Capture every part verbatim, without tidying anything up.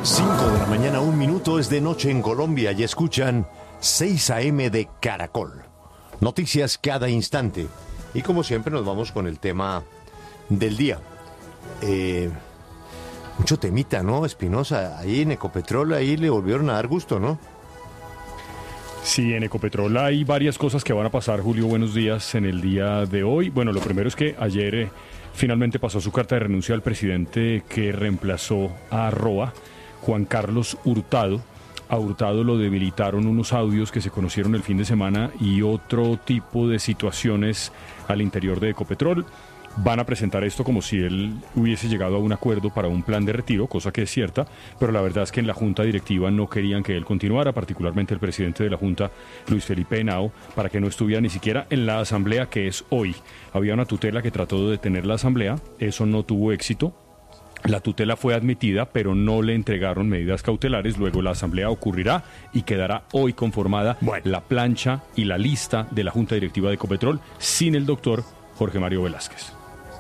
cinco de la mañana, un minuto, es de noche en Colombia y escuchan seis a eme de Caracol. Noticias cada instante. Y como siempre nos vamos con el tema del día. Eh, mucho temita, ¿no, Espinosa? Ahí en Ecopetrol, ahí le volvieron a dar gusto, ¿no? Sí, en Ecopetrol hay varias cosas que van a pasar, Julio. Buenos días en el día de hoy. Bueno, lo primero es que ayer eh, finalmente pasó su carta de renuncia al presidente que reemplazó a Roa, Juan Carlos Hurtado. A Hurtado lo debilitaron unos audios que se conocieron el fin de semana y otro tipo de situaciones al interior de Ecopetrol. Van a presentar esto como si él hubiese llegado a un acuerdo para un plan de retiro, cosa que es cierta, pero la verdad es que en la Junta Directiva no querían que él continuara, particularmente el presidente de la Junta, Luis Felipe Henao, para que no estuviera ni siquiera en la asamblea que es hoy. Había una tutela que trató de detener la asamblea, eso no tuvo éxito. La tutela fue admitida, pero no le entregaron medidas cautelares. Luego la asamblea ocurrirá y quedará hoy conformada bueno. la plancha y la lista de la Junta Directiva de Ecopetrol sin el doctor Jorge Mario Velázquez.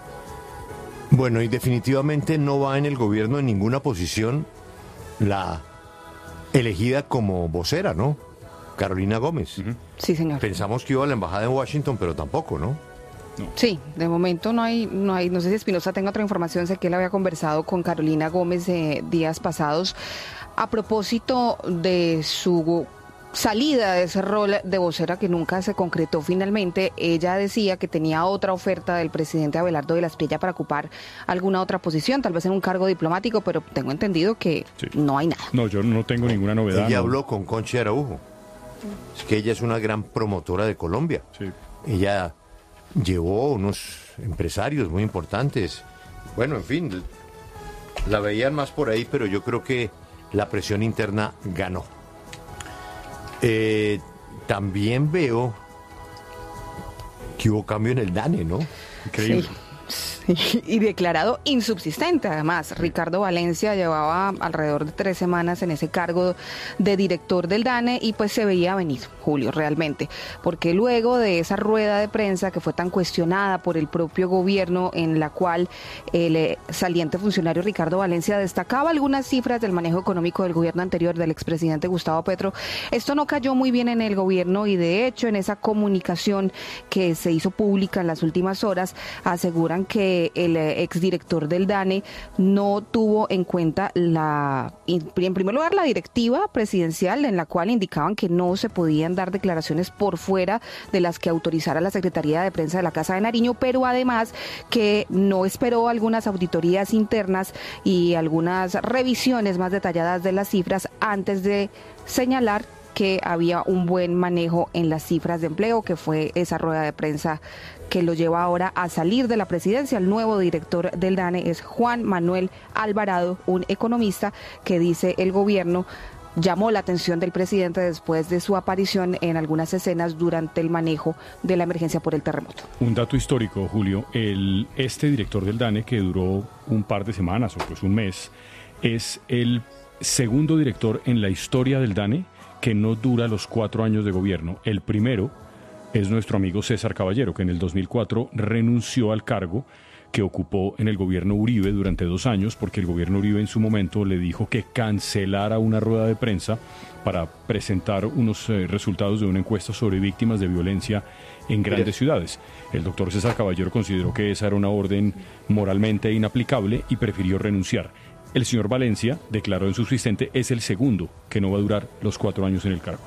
Bueno, y definitivamente no va en el gobierno en ninguna posición la elegida como vocera, ¿no? Carolina Gómez. Uh-huh. Sí, señor. Pensamos que iba a la embajada en Washington, pero tampoco, ¿no? No. Sí, de momento no hay, no hay, no sé si Espinosa tenga otra información, sé que él había conversado con Carolina Gómez eh, días pasados a propósito de su salida de ese rol de vocera que nunca se concretó finalmente. Ella decía que tenía otra oferta del presidente Abelardo de la Espriella para ocupar alguna otra posición, tal vez en un cargo diplomático, pero tengo entendido que sí. no hay nada. No, yo no tengo ninguna novedad. Ella no. habló con Conchi Araujo, es que ella es una gran promotora de Colombia. Sí. Ella llevó unos empresarios muy importantes. Bueno, en fin, la veían más por ahí, pero yo creo que la presión interna ganó. Eh, también veo que hubo cambio en el DANE, ¿no? Increíble. Sí. Y declarado insubsistente, además. Ricardo Valencia llevaba alrededor de tres semanas en ese cargo de director del DANE y pues se veía venir, Julio, realmente, porque luego de esa rueda de prensa que fue tan cuestionada por el propio gobierno, en la cual el saliente funcionario Ricardo Valencia destacaba algunas cifras del manejo económico del gobierno anterior del expresidente Gustavo Petro, esto no cayó muy bien en el gobierno y de hecho en esa comunicación que se hizo pública en las últimas horas aseguran que el exdirector del DANE no tuvo en cuenta la, en primer lugar, la directiva presidencial en la cual indicaban que no se podían dar declaraciones por fuera de las que autorizara la Secretaría de Prensa de la Casa de Nariño, pero además que no esperó algunas auditorías internas y algunas revisiones más detalladas de las cifras antes de señalar que había un buen manejo en las cifras de empleo, que fue esa rueda de prensa que lo lleva ahora a salir de la presidencia. El nuevo director del DANE es Juan Manuel Alvarado, un economista que dice el gobierno llamó la atención del presidente después de su aparición en algunas escenas durante el manejo de la emergencia por el terremoto. Un dato histórico, Julio, el, este director del DANE, que duró un par de semanas o pues un mes, es el segundo director en la historia del DANE que no dura los cuatro años de gobierno. El primero es nuestro amigo César Caballero, que en el dos mil cuatro renunció al cargo que ocupó en el gobierno Uribe durante dos años, porque el gobierno Uribe en su momento le dijo que cancelara una rueda de prensa para presentar unos eh, resultados de una encuesta sobre víctimas de violencia en grandes ciudades. El doctor César Caballero consideró que esa era una orden moralmente inaplicable y prefirió renunciar. El señor Valencia, declaró en subsistente, es el segundo que no va a durar los cuatro años en el cargo.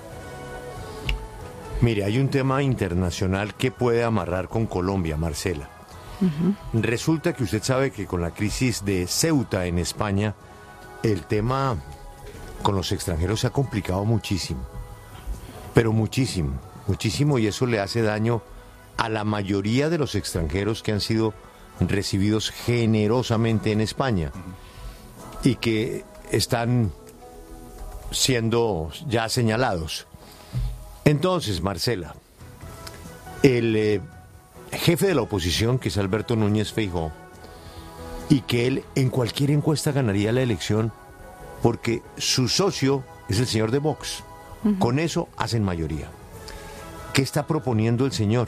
Mire, hay un tema internacional que puede amarrar con Colombia, Marcela. Uh-huh. Resulta que usted sabe que con la crisis de Ceuta en España, el tema con los extranjeros se ha complicado muchísimo. Pero muchísimo, muchísimo, y eso le hace daño a la mayoría de los extranjeros que han sido recibidos generosamente en España. Uh-huh. Y que están siendo ya señalados. Entonces, Marcela, el eh, jefe de la oposición, que es Alberto Núñez Feijóo, y que él en cualquier encuesta ganaría la elección porque su socio es el señor de Vox. Uh-huh. Con eso hacen mayoría. ¿Qué está proponiendo el señor?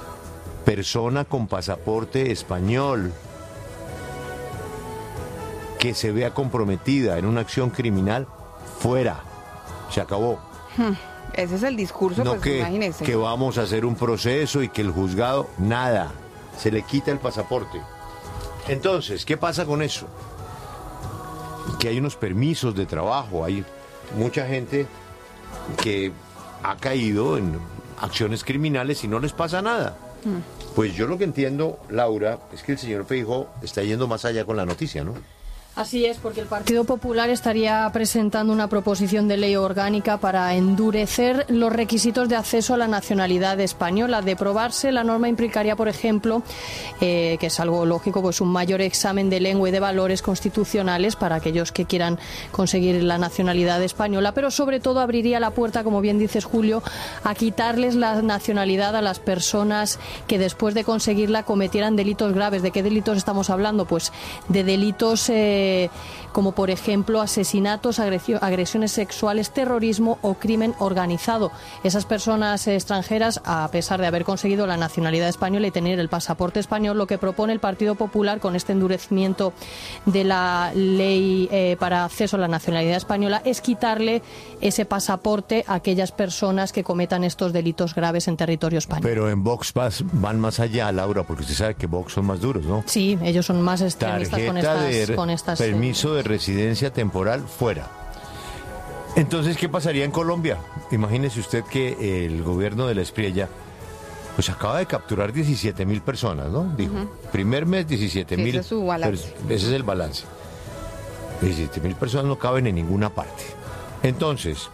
Persona con pasaporte español. que se vea comprometida en una acción criminal, fuera. Se acabó. Hmm. Ese es el discurso, no pues que, imagínese. que vamos a hacer un proceso y que el juzgado, nada, se le quita el pasaporte. Entonces, ¿qué pasa con eso? Que hay unos permisos de trabajo, hay mucha gente que ha caído en acciones criminales y no les pasa nada. Hmm. Pues yo lo que entiendo, Laura, es que el señor Feijóo está yendo más allá con la noticia, ¿no? Así es, porque el Partido Popular estaría presentando una proposición de ley orgánica para endurecer los requisitos de acceso a la nacionalidad española. De probarse, la norma implicaría, por ejemplo, eh, que es algo lógico, pues un mayor examen de lengua y de valores constitucionales para aquellos que quieran conseguir la nacionalidad española, pero sobre todo abriría la puerta, como bien dices, Julio, a quitarles la nacionalidad a las personas que después de conseguirla cometieran delitos graves. ¿De qué delitos estamos hablando? Pues de delitos eh, como por ejemplo asesinatos, agresiones sexuales, terrorismo o crimen organizado. Esas personas extranjeras, a pesar de haber conseguido la nacionalidad española y tener el pasaporte español, lo que propone el Partido Popular con este endurecimiento de la ley eh, para acceso a la nacionalidad española es quitarle ese pasaporte a aquellas personas que cometan estos delitos graves en territorio español. Pero en Vox van más allá, Laura, porque usted sabe que Vox son más duros, ¿no? Sí, ellos son más extremistas con estas, con estas permiso de residencia temporal, fuera. Entonces, ¿qué pasaría en Colombia? Imagínese usted que el gobierno de la Espriella pues acaba de capturar diecisiete mil personas, ¿no? Dijo, uh-huh. primer mes diecisiete mil. Ese es su balance. Ese es el balance. diecisiete mil personas no caben en ninguna parte. Entonces,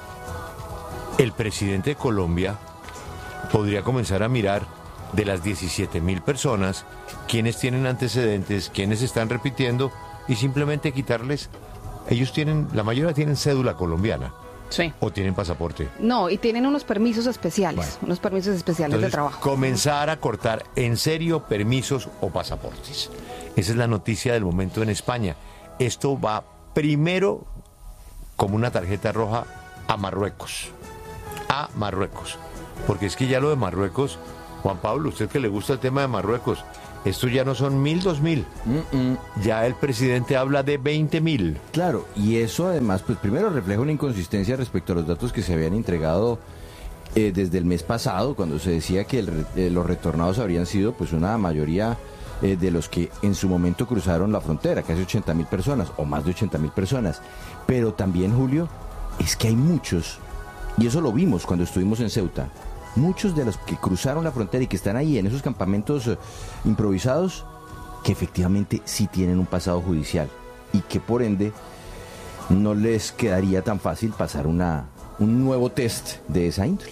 el presidente de Colombia podría comenzar a mirar de las diecisiete mil personas, quiénes tienen antecedentes, quiénes están repitiendo, y simplemente quitarles. Ellos tienen, la mayoría tienen cédula colombiana. Sí. ¿O tienen pasaporte? No, y tienen unos permisos especiales, bueno, unos permisos especiales entonces, de trabajo. Comenzar a cortar en serio permisos o pasaportes. Esa es la noticia del momento en España. Esto va primero como una tarjeta roja a Marruecos. A Marruecos. Porque es que ya lo de Marruecos, Juan Pablo, usted que le gusta el tema de Marruecos, esto ya no son mil, dos mil. Mm-mm. Ya el presidente habla de veinte mil. Claro, y eso además, pues primero refleja una inconsistencia respecto a los datos que se habían entregado eh, desde el mes pasado, cuando se decía que el, eh, los retornados habrían sido pues una mayoría eh, de los que en su momento cruzaron la frontera, casi ochenta mil personas, o más de ochenta mil personas. Pero también, Julio, es que hay muchos, y eso lo vimos cuando estuvimos en Ceuta, muchos de los que cruzaron la frontera y que están ahí en esos campamentos eh, improvisados, que efectivamente sí tienen un pasado judicial y que por ende no les quedaría tan fácil pasar una, un nuevo test de esa índole.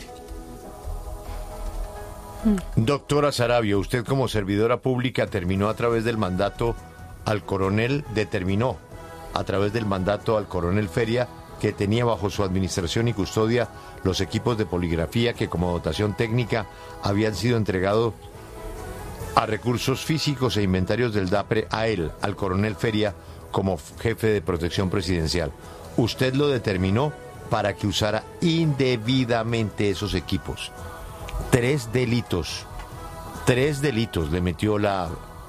Doctora Sarabia, usted como servidora pública terminó a través del mandato al coronel, determinó a través del mandato al coronel Feria, que tenía bajo su administración y custodia los equipos de poligrafía que como dotación técnica habían sido entregados a recursos físicos e inventarios del DAPRE a él, al coronel Feria, como jefe de protección presidencial. Usted lo determinó para que usara indebidamente esos equipos. Tres delitos, tres delitos le metió la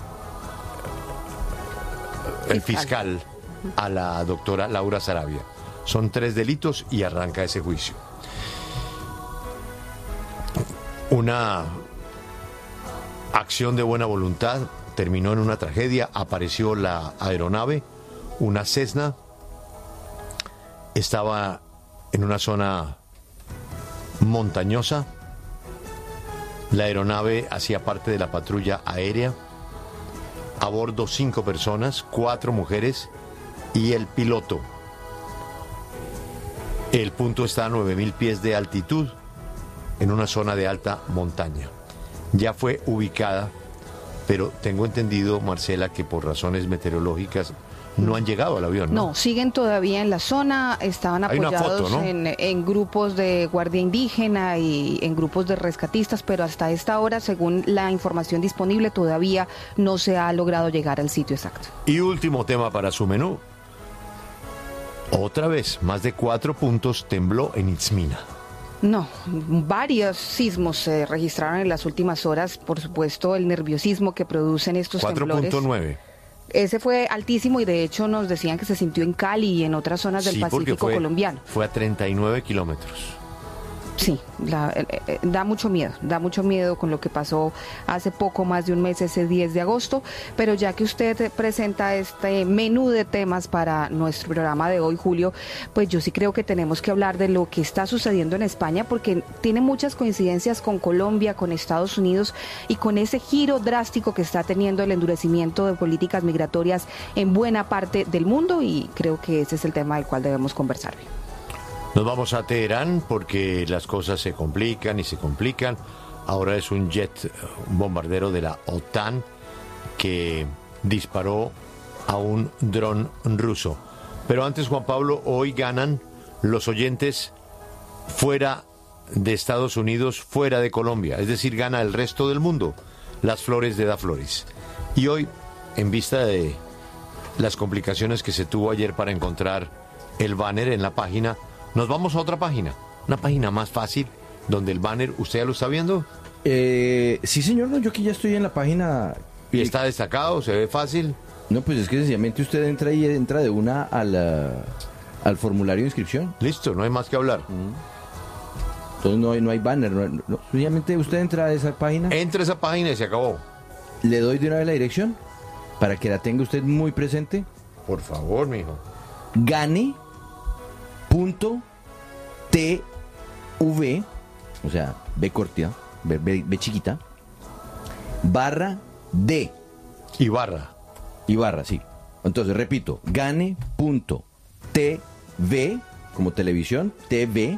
el fiscal a la doctora Laura Sarabia. Son tres delitos y arranca ese juicio. Una acción de buena voluntad terminó en una tragedia. Apareció la aeronave, una Cessna. Estaba en una zona montañosa. La aeronave hacía parte de la patrulla aérea. A bordo cinco personas, cuatro mujeres y el piloto. El punto está a nueve mil pies de altitud, en una zona de alta montaña. Ya fue ubicada, pero tengo entendido, Marcela, que por razones meteorológicas no han llegado al avión, ¿no? No, siguen todavía en la zona, estaban Hay apoyados foto, ¿no? en, en grupos de guardia indígena y en grupos de rescatistas, pero hasta esta hora, según la información disponible, todavía no se ha logrado llegar al sitio exacto. Y último tema para su menú. Otra vez, más de cuatro puntos tembló en Itzmina. No, varios sismos se registraron en las últimas horas. Por supuesto, el nerviosismo que producen estos temblores. cuatro punto nueve. Ese fue altísimo y de hecho nos decían que se sintió en Cali y en otras zonas del sí, Pacífico fue, colombiano. Fue a treinta y nueve kilómetros. Sí, la, eh, eh, da mucho miedo, da mucho miedo con lo que pasó hace poco más de un mes, ese diez de agosto, pero ya que usted presenta este menú de temas para nuestro programa de hoy, Julio, pues yo sí creo que tenemos que hablar de lo que está sucediendo en España, porque tiene muchas coincidencias con Colombia, con Estados Unidos y con ese giro drástico que está teniendo el endurecimiento de políticas migratorias en buena parte del mundo, y creo que ese es el tema del cual debemos conversar hoy. Nos vamos a Teherán porque las cosas se complican y se complican. Ahora es un jet, un bombardero de la OTAN que disparó a un dron ruso. Pero antes, Juan Pablo, hoy ganan los oyentes fuera de Estados Unidos, fuera de Colombia. Es decir, gana el resto del mundo, las flores de Da Flores. Y hoy, en vista de las complicaciones que se tuvo ayer para encontrar el banner en la página, nos vamos a otra página, una página más fácil, donde el banner, ¿usted ya lo está viendo? Eh, sí, señor, no, yo aquí ya estoy en la página. ¿Y está destacado? ¿Se ve fácil? No, pues es que sencillamente usted entra y entra de una a la, al formulario de inscripción. Listo, no hay más que hablar. Entonces no hay, no hay banner, no, no, sencillamente usted entra a esa página. Entra a esa página y se acabó. Le doy de una vez la dirección, para que la tenga usted muy presente. Por favor, mijo. Gane. Punto T V, o sea, B corta, B, B, B chiquita, barra D. Y barra. Y barra, sí. Entonces, repito, gane punto T V, como televisión, T V,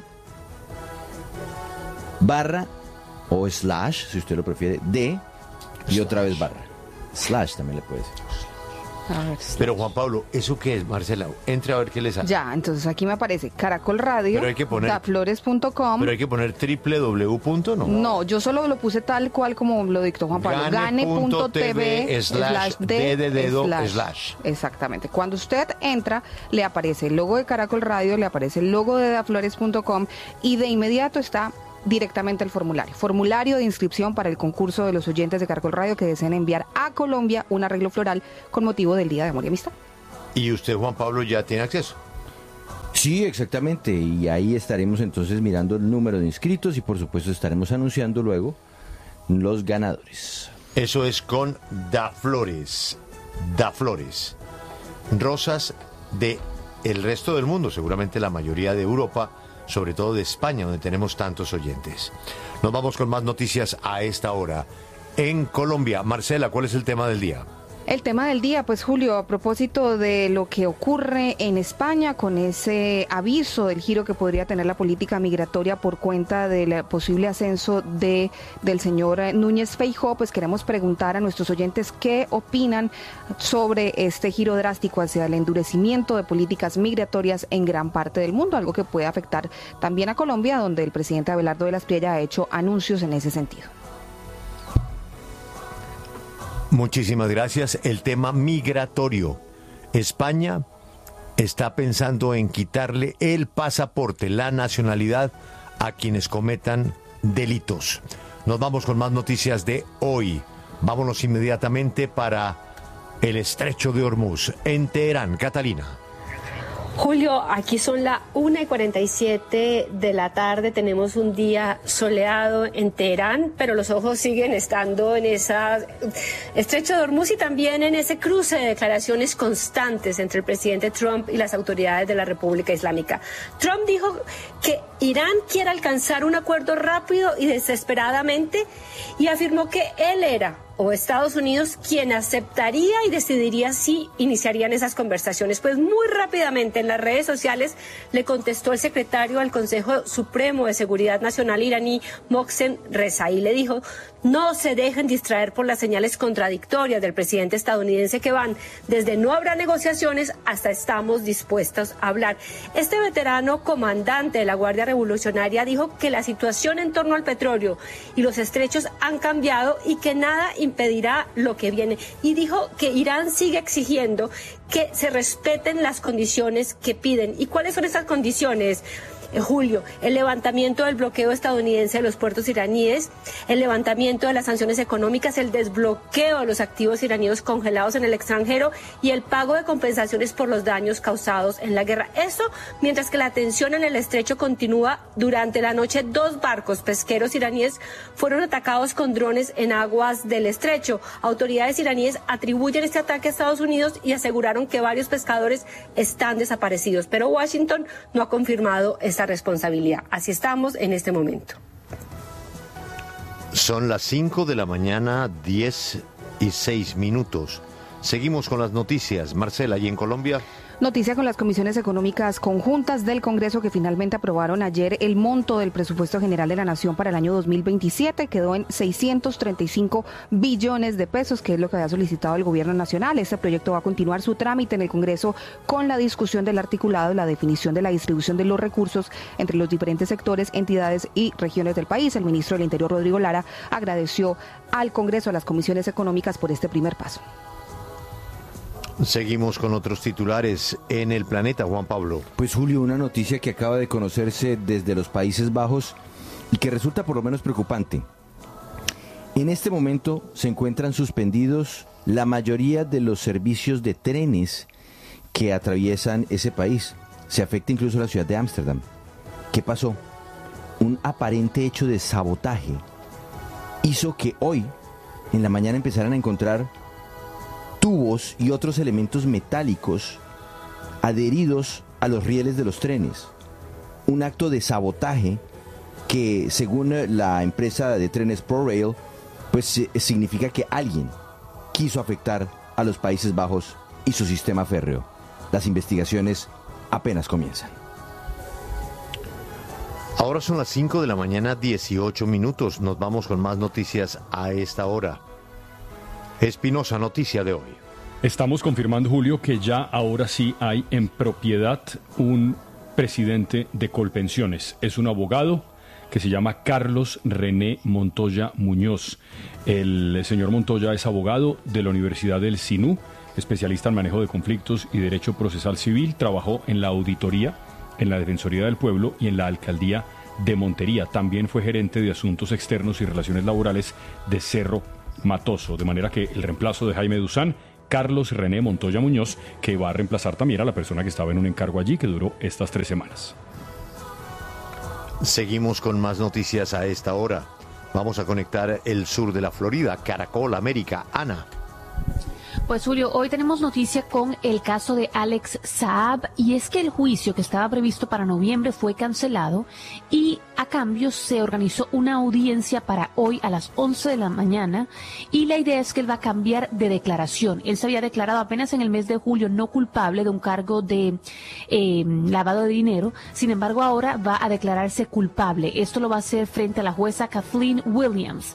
barra o slash, si usted lo prefiere, D, y slash. Otra vez barra. Slash también le puede decir. A ver. Pero Juan Pablo, ¿eso qué es, Marcela? Entre a ver qué le sale. Ya, entonces aquí me aparece Caracol Radio, pero hay que poner, da flores punto com. Pero hay que poner www. No, no, yo solo lo puse tal cual como lo dictó Juan Pablo. Gane punto T V slash D de dedo slash. slash. Exactamente. Cuando usted entra, le aparece el logo de Caracol Radio, le aparece el logo de da flores punto com y de inmediato está directamente el formulario. Formulario de inscripción para el concurso de los oyentes de Caracol Radio que deseen enviar a Colombia un arreglo floral con motivo del Día de Amor y Amistad. ¿Y usted, Juan Pablo, ya tiene acceso? Sí, exactamente. Y ahí estaremos entonces mirando el número de inscritos y por supuesto estaremos anunciando luego los ganadores. Eso es con Da Flores. Da Flores. Rosas de el resto del mundo, seguramente la mayoría de Europa, sobre todo de España, donde tenemos tantos oyentes. Nos vamos con más noticias a esta hora. En Colombia, Marcela, ¿cuál es el tema del día? El tema del día, pues Julio, a propósito de lo que ocurre en España con ese aviso del giro que podría tener la política migratoria por cuenta del posible ascenso de del señor Núñez Feijóo, pues queremos preguntar a nuestros oyentes qué opinan sobre este giro drástico hacia el endurecimiento de políticas migratorias en gran parte del mundo, algo que puede afectar también a Colombia, donde el presidente Abelardo de la Espriella ha hecho anuncios en ese sentido. Muchísimas gracias. El tema migratorio. España está pensando en quitarle el pasaporte, la nacionalidad, a quienes cometan delitos. Nos vamos con más noticias de hoy. Vámonos inmediatamente para el Estrecho de Hormuz, en Teherán. Catalina. Julio, aquí son las una y cuarenta y siete de la tarde, tenemos un día soleado en Teherán, pero los ojos siguen estando en esa Estrecho de Hormuz y también en ese cruce de declaraciones constantes entre el presidente Trump y las autoridades de la República Islámica. Trump dijo que Irán quiere alcanzar un acuerdo rápido y desesperadamente y afirmó que él era o Estados Unidos quien aceptaría y decidiría si iniciarían esas conversaciones. Pues muy rápidamente en las redes sociales le contestó el secretario al Consejo Supremo de Seguridad Nacional iraní, Mohsen Rezaei. Le dijo: no se dejen distraer por las señales contradictorias del presidente estadounidense que van desde no habrá negociaciones hasta estamos dispuestos a hablar. Este veterano comandante de la Guardia Revolucionaria dijo que la situación en torno al petróleo y los estrechos han cambiado y que nada impedirá lo que viene. Y dijo que Irán sigue exigiendo que se respeten las condiciones que piden. ¿Y cuáles son esas condiciones? eh, Julio, el levantamiento del bloqueo estadounidense de los puertos iraníes, el levantamiento de las sanciones económicas, el desbloqueo de los activos iraníes congelados en el extranjero y el pago de compensaciones por los daños causados en la guerra. Eso mientras que la tensión en el estrecho continúa. Durante la noche, dos barcos pesqueros iraníes fueron atacados con drones en aguas del estrecho. Autoridades iraníes atribuyen este ataque a Estados Unidos y aseguraron que varios pescadores están desaparecidos, pero Washington no ha confirmado esta responsabilidad. Así estamos en este momento. Son las cinco de la mañana, diez y seis minutos. Seguimos con las noticias. Marcela, ¿y en Colombia? Noticia con las comisiones económicas conjuntas del Congreso que finalmente aprobaron ayer el monto del presupuesto general de la Nación para el año dos mil veintisiete. Quedó en seiscientos treinta y cinco billones de pesos, que es lo que había solicitado el gobierno nacional. Este proyecto va a continuar su trámite en el Congreso con la discusión del articulado y la definición de la distribución de los recursos entre los diferentes sectores, entidades y regiones del país. El ministro del Interior, Rodrigo Lara, agradeció al Congreso, a las comisiones económicas, por este primer paso. Seguimos con otros titulares en el planeta, Juan Pablo. Pues Julio, una noticia que acaba de conocerse desde los Países Bajos y que resulta por lo menos preocupante. En este momento se encuentran suspendidos la mayoría de los servicios de trenes que atraviesan ese país. Se afecta incluso la ciudad de Ámsterdam. ¿Qué pasó? Un aparente hecho de sabotaje hizo que hoy, en la mañana, empezaran a encontrar tubos y otros elementos metálicos adheridos a los rieles de los trenes. Un acto de sabotaje que, según la empresa de trenes ProRail, pues significa que alguien quiso afectar a los Países Bajos y su sistema férreo. Las investigaciones apenas comienzan. Ahora son las cinco de la mañana, dieciocho minutos. Nos vamos con más noticias a esta hora. Espinosa, noticia de hoy. Estamos confirmando, Julio, que ya ahora sí hay en propiedad un presidente de Colpensiones. Es un abogado que se llama Carlos René Montoya Muñoz. El señor Montoya es abogado de la Universidad del SINU, especialista en manejo de conflictos y derecho procesal civil. Trabajó en la auditoría, en la Defensoría del Pueblo y en la Alcaldía de Montería. También fue gerente de Asuntos Externos y Relaciones Laborales de Cerro Matoso, de manera que el reemplazo de Jaime Duzán, Carlos René Montoya Muñoz, que va a reemplazar también a la persona que estaba en un encargo allí, que duró estas tres semanas. Seguimos con más noticias a esta hora. Vamos a conectar el sur de la Florida, Caracol América. Ana. Pues Julio, hoy tenemos noticia con el caso de Alex Saab, y es que el juicio que estaba previsto para noviembre fue cancelado y a cambio se organizó una audiencia para hoy a las once de la mañana, y la idea es que él va a cambiar de declaración. Él se había declarado apenas en el mes de julio no culpable de un cargo de eh, lavado de dinero, sin embargo ahora va a declararse culpable. Esto lo va a hacer frente a la jueza Kathleen Williams.